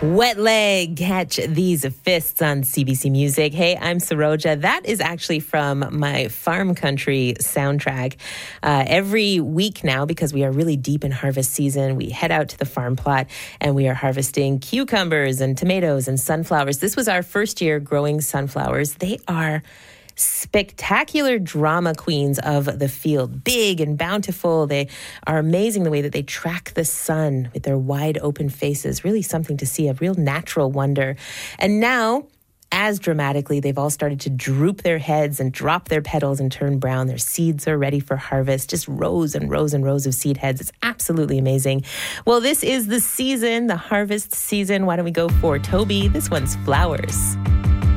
Wet leg, catch these fists on CBC Music. Hey, I'm Saroja. That is actually from my Farm Country soundtrack. Every week now, because we are really deep in harvest season, we head out to the farm plot and we are harvesting cucumbers and tomatoes and sunflowers. This was our first year growing sunflowers. They are spectacular drama queens of the field, big and bountiful. They are amazing the way that they track the sun with their wide open faces. Really something to see, a real natural wonder. And now, as dramatically, they've all started to droop their heads and drop their petals and turn brown. Their seeds are ready for harvest. Just rows and rows and rows of seed heads. It's absolutely amazing. Well, this is the season, the harvest season. Why don't we go for Toby? This one's Flowers.